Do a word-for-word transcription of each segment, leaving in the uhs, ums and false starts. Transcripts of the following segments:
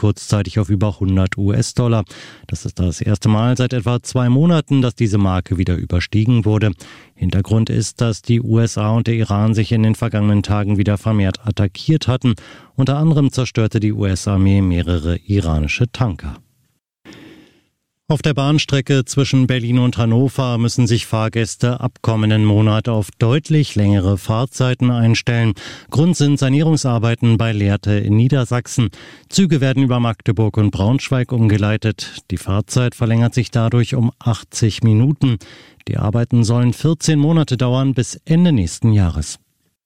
kurzzeitig auf über hundert US-Dollar. Das ist das erste Mal seit etwa zwei Monaten, dass diese Marke wieder überstiegen wurde. Hintergrund ist, dass die U S A und der Iran sich in den vergangenen Tagen wieder vermehrt attackiert hatten. Unter anderem zerstörte die U S-Armee mehrere iranische Tanker. Auf der Bahnstrecke zwischen Berlin und Hannover müssen sich Fahrgäste ab kommenden Monat auf deutlich längere Fahrzeiten einstellen. Grund sind Sanierungsarbeiten bei Lehrte in Niedersachsen. Züge werden über Magdeburg und Braunschweig umgeleitet. Die Fahrzeit verlängert sich dadurch um achtzig Minuten. Die Arbeiten sollen vierzehn Monate dauern bis Ende nächsten Jahres.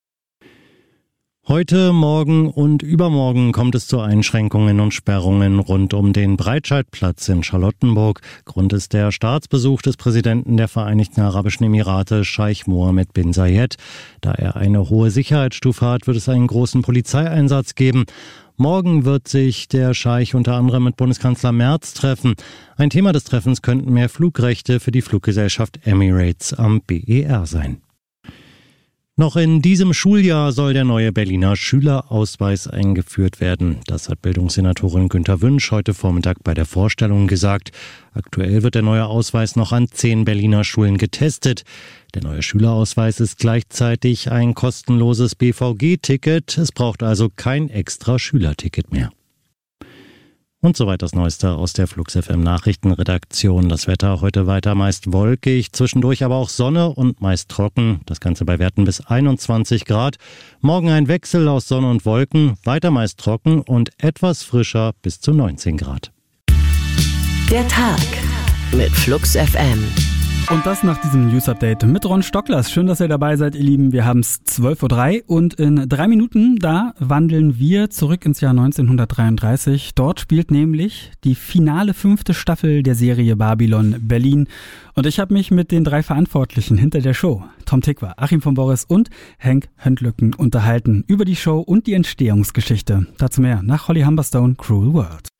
Heute, morgen und übermorgen kommt es zu Einschränkungen und Sperrungen rund um den Breitscheidplatz in Charlottenburg. Grund ist der Staatsbesuch des Präsidenten der Vereinigten Arabischen Emirate, Scheich Mohammed bin Zayed. Da er eine hohe Sicherheitsstufe hat, wird es einen großen Polizeieinsatz geben. Morgen wird sich der Scheich unter anderem mit Bundeskanzler Merz treffen. Ein Thema des Treffens könnten mehr Flugrechte für die Fluggesellschaft Emirates am B E R sein. Noch in diesem Schuljahr soll der neue Berliner Schülerausweis eingeführt werden. Das hat Bildungssenatorin Günter Wünsch heute Vormittag bei der Vorstellung gesagt. Aktuell wird der neue Ausweis noch an zehn Berliner Schulen getestet. Der neue Schülerausweis ist gleichzeitig ein kostenloses B V G-Ticket. Es braucht also kein extra Schülerticket mehr. Und soweit das Neueste aus der Flux F M Nachrichtenredaktion. Das Wetter heute weiter meist wolkig, zwischendurch aber auch Sonne und meist trocken. Das Ganze bei Werten bis einundzwanzig Grad. Morgen ein Wechsel aus Sonne und Wolken, weiter meist trocken und etwas frischer bis zu neunzehn Grad. Der Tag mit Flux F M. Und das nach diesem News-Update mit Ron Stocklers. Schön, dass ihr dabei seid, ihr Lieben. Wir haben es zwölf Uhr drei und in drei Minuten, da wandeln wir zurück ins Jahr neunzehnhundertdreiunddreißig. Dort spielt nämlich die finale fünfte Staffel der Serie Babylon Berlin. Und ich habe mich mit den drei Verantwortlichen hinter der Show, Tom Tikva, Achim von Boris und Henk Höndlücken, unterhalten über die Show und die Entstehungsgeschichte. Dazu mehr nach Holly Humberstone, Cruel World.